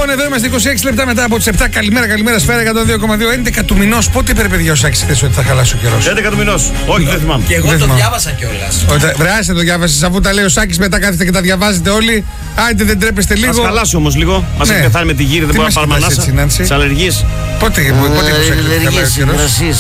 Λοιπόν, εδώ είμαστε 26 λεπτά μετά από τις 7. Καλημέρα, σφαίρα 102,2. 11 του μηνός. Πότε είπε, ρε παιδιά, ο Σάκης χθες ότι θα χαλάσει ο καιρός? 11 του μηνός. Όχι, δεν θυμάμαι. Και εγώ το διάβασα κιόλας. Βρεάστε το διάβασες, αφού τα λέει ο Σάκης, μετά κάθεστε και τα διαβάζετε όλοι. Άιντε, δεν τρέπεστε λίγο. Μας χαλάσει όμως λίγο. Μας έχει πεθάνει με τη γύρι, δεν μπορούμε να πάρουμε ανάσα. Τις αλλεργίες. Πότε είπε ο Σάκης ότι θα χαλάσει ο καιρός?